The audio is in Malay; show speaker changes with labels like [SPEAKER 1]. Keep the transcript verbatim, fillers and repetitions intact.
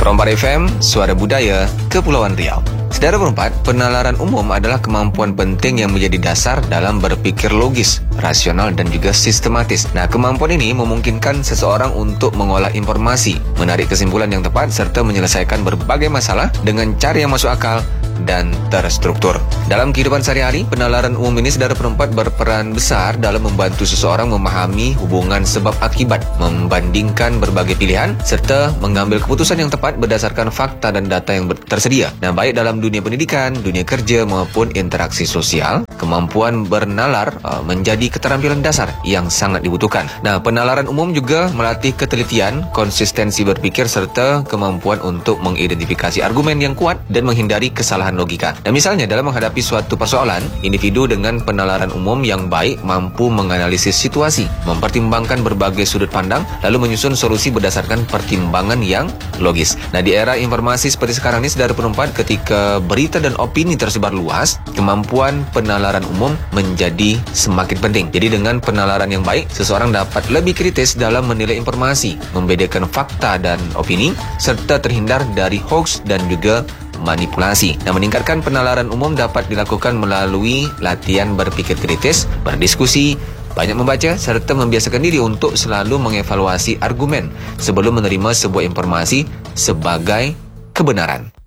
[SPEAKER 1] Rombar F M, Suara Budaya, Kepulauan Riau. Saudara berempat, penalaran umum adalah kemampuan penting yang menjadi dasar dalam berpikir logis, rasional dan juga sistematis. Nah, kemampuan ini memungkinkan seseorang untuk mengolah informasi, menarik kesimpulan yang tepat serta menyelesaikan berbagai masalah dengan cara yang masuk akal dan terstruktur. Dalam kehidupan sehari-hari, penalaran umum ini saudara perempat berperan besar dalam membantu seseorang memahami hubungan sebab akibat, membandingkan berbagai pilihan serta mengambil keputusan yang tepat berdasarkan fakta dan data yang tersedia. Nah, baik dalam dunia pendidikan, dunia kerja maupun interaksi sosial, kemampuan bernalar uh, menjadi keterampilan dasar yang sangat dibutuhkan. Nah, penalaran umum juga melatih ketelitian, konsistensi berpikir serta kemampuan untuk mengidentifikasi argumen yang kuat dan menghindari kesalahan logika. Dan misalnya dalam menghadapi suatu persoalan, individu dengan penalaran umum yang baik mampu menganalisis situasi, mempertimbangkan berbagai sudut pandang, lalu menyusun solusi berdasarkan pertimbangan yang logis. Nah, di era informasi seperti sekarang ini, saudara perempat, ketika berita dan opini tersebar luas, kemampuan penalaran umum menjadi semakin penting. Jadi dengan penalaran yang baik, seseorang dapat lebih kritis dalam menilai informasi, membedakan fakta dan opini, serta terhindar dari hoax dan juga manipulasi. Nah, meningkatkan penalaran umum dapat dilakukan melalui latihan berpikir kritis, berdiskusi, banyak membaca, serta membiasakan diri untuk selalu mengevaluasi argumen sebelum menerima sebuah informasi sebagai kebenaran.